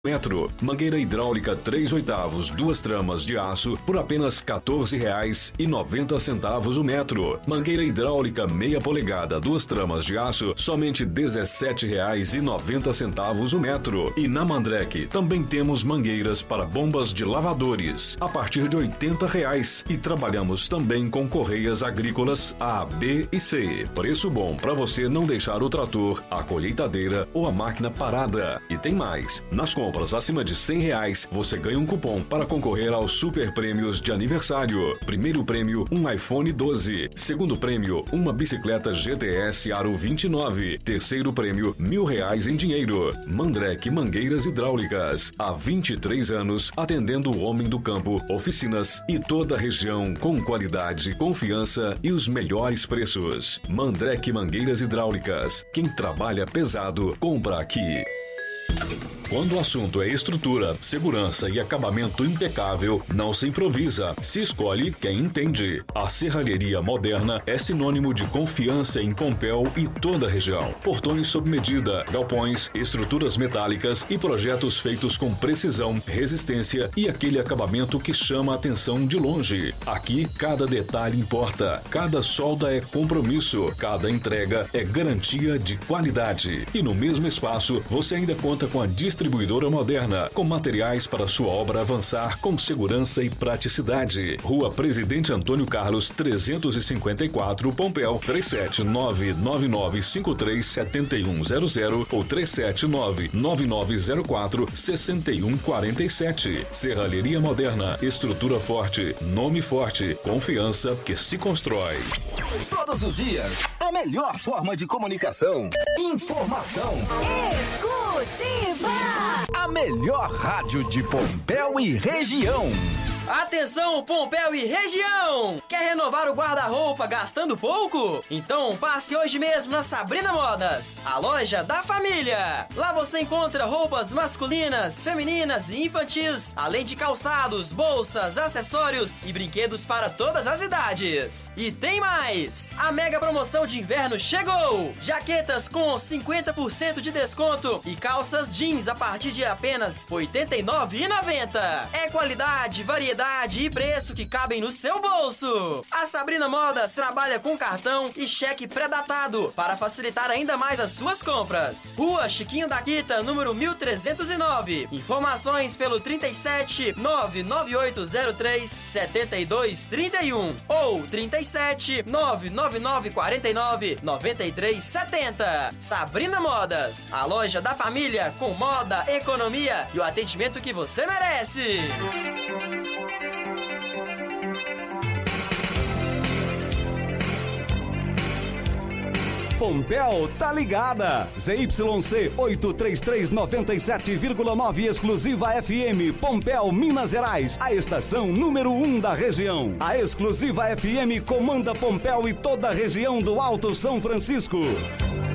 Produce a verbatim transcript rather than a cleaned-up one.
metro. Mangueira hidráulica três oitavos, duas tramas de aço por apenas quatorze reais e noventa centavos o metro. Mangueira hidráulica meia polegada, duas tramas de aço, somente dezessete reais e noventa centavos o metro. E na Mandrec também temos mangueiras para bombas de lavadores a partir de oitenta reais e trabalhamos também com correias agrícolas A, B e C. Preço bom para você não deixar o trator, a colheitadeira ou a máquina parada. E tem mais, nas compras Compras acima de cem reais, você ganha um cupom para concorrer aos super prêmios de aniversário. Primeiro prêmio, um iPhone doze. Segundo prêmio, uma bicicleta G T S Aro vinte e nove. Terceiro prêmio, mil reais em dinheiro. Mandrec Mangueiras Hidráulicas. Há vinte e três anos, atendendo o homem do campo, oficinas e toda a região com qualidade, confiança e os melhores preços. Mandrec Mangueiras Hidráulicas. Quem trabalha pesado, compra aqui. Quando o assunto é estrutura, segurança e acabamento impecável, não se improvisa, se escolhe quem entende. A Serralheria Moderna é sinônimo de confiança em Pompéu e toda a região. Portões sob medida, galpões, estruturas metálicas e projetos feitos com precisão, resistência e aquele acabamento que chama a atenção de longe. Aqui, cada detalhe importa, cada solda é compromisso, cada entrega é garantia de qualidade. E no mesmo espaço, você ainda conta com a distribuição Distribuidora Moderna, com materiais para sua obra avançar com segurança e praticidade. Rua Presidente Antônio Carlos, trezentos e cinquenta e quatro, Pompéu, três sete nove, nove nove cinco três, sete um zero zero ou três sete nove, nove nove zero quatro, seis um quatro sete. Serralheria Moderna, estrutura forte, nome forte, confiança que se constrói. Todos os dias, a melhor forma de comunicação. Informação. Exclusiva. A melhor rádio de Pompéu e região. Atenção, Pompéu e região! Quer renovar o guarda-roupa gastando pouco? Então passe hoje mesmo na Sabrina Modas, a loja da família. Lá você encontra roupas masculinas, femininas e infantis, além de calçados, bolsas, acessórios e brinquedos para todas as idades. E tem mais! A mega promoção de inverno chegou! Jaquetas com cinquenta por cento de desconto e calças jeans a partir de apenas oitenta e nove reais e noventa centavos. É qualidade, variedade e preço que cabem no seu bolso. A Sabrina Modas trabalha com cartão e cheque pré-datado para facilitar ainda mais as suas compras. Rua Chiquinho da Guita, número mil trezentos e nove. Informações pelo trinta e sete, nove nove oito zero três, setenta e dois trinta e um ou trinta e sete, nove nove nove quarenta e nove, noventa e três setenta. Sabrina Modas, a loja da família com moda, economia e o atendimento que você merece. Pompéu tá ligada. Z Y C oitocentos e trinta e três, noventa e sete vírgula nove Exclusiva F M, Pompéu, Minas Gerais. A estação número um da região. A Exclusiva F M comanda Pompéu e toda a região do Alto São Francisco.